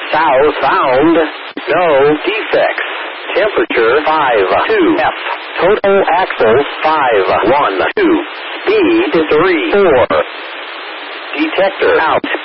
Southbound. No defects. Temperature 52F. Total axle 512. Speed 34. Detector out.